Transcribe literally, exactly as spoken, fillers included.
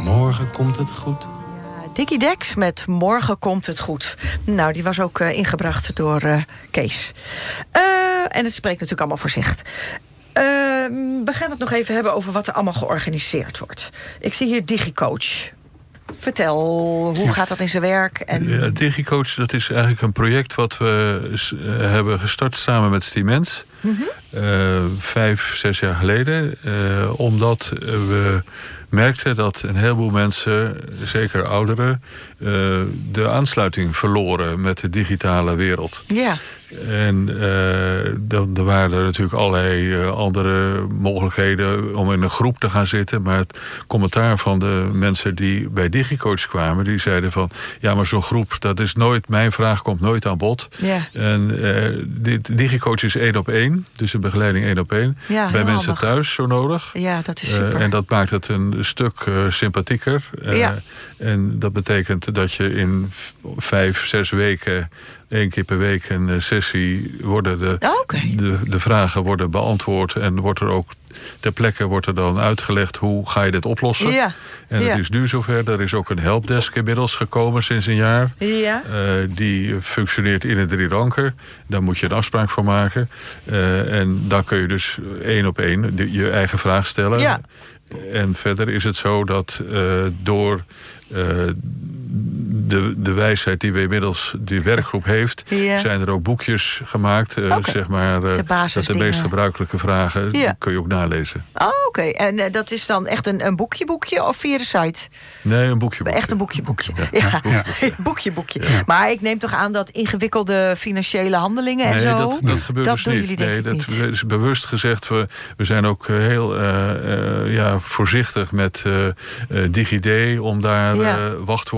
Morgen komt het goed. Dickie Dex met Morgen komt het goed. Nou, die was ook uh, ingebracht door uh, Kees. Uh, en het spreekt natuurlijk allemaal voor zich. Uh, we gaan het nog even hebben over wat er allemaal georganiseerd wordt. Ik zie hier DigiCoach. Vertel, hoe gaat dat in zijn werk? En... Ja, DigiCoach, dat is eigenlijk een project wat we uh, hebben gestart samen met Stiemens. Mm-hmm. Uh, vijf, zes jaar geleden. Uh, omdat we merkten dat een heleboel mensen, zeker ouderen, uh, de aansluiting verloren met de digitale wereld. Ja. En uh, dan, er waren er natuurlijk allerlei uh, andere mogelijkheden om in een groep te gaan zitten. Maar het commentaar van de mensen die bij DigiCoach kwamen, die zeiden van, ja, maar zo'n groep, dat is nooit, mijn vraag komt nooit aan bod. Ja. En uh, dit, DigiCoach is één op één, dus een begeleiding één op één. Ja, bij mensen handig. thuis zo nodig. Ja, dat is super. Uh, en dat maakt het een stuk uh, sympathieker. Uh, ja. En dat betekent dat je in v- vijf, zes weken, één keer per week een uh, sessie worden de, oh, okay. de, de vragen worden beantwoord. En wordt er ook ter plekke wordt er dan uitgelegd hoe ga je dit oplossen. Ja. En ja. het is nu zover. Er is ook een helpdesk inmiddels gekomen sinds een jaar. Ja. Uh, die functioneert in het Drieranker. Daar moet je een afspraak voor maken. Uh, en dan kun je dus één op één de, je eigen vraag stellen. Ja. En verder is het zo dat uh, door uh, de, de wijsheid die we inmiddels die werkgroep heeft, ja. zijn er ook boekjes gemaakt. Uh, okay. Zeg maar, uh, de dat de meest gebruikelijke vragen ja. kun je ook nalezen. Oh, oké. Okay. En uh, dat is dan echt een, een boekje boekje of via de site? Nee, een boekje boekje. Echt een boekje boekje. Ja. Ja. Ja. boekje boekje. Ja. Maar ik neem toch aan dat ingewikkelde financiële handelingen en nee, zo, dat, dat gebeurt dat dus doen niet. jullie denk nee, ik dat niet. is bewust gezegd. We, we zijn ook heel uh, uh, ja, voorzichtig met uh, uh, DigiD om daar ja. uh, wachtwoorden